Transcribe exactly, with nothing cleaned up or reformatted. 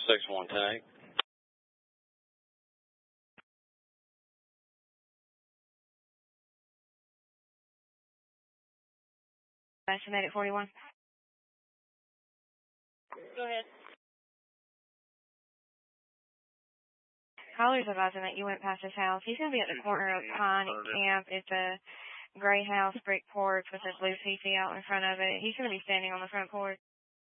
six one ten eight. Estimated forty-one. Go ahead. Caller's advising that you went past his house. He's going to be at the corner of Pine and Camp. It's a gray house, brick porch with a blue P C out in front of it. He's going to be standing on the front porch.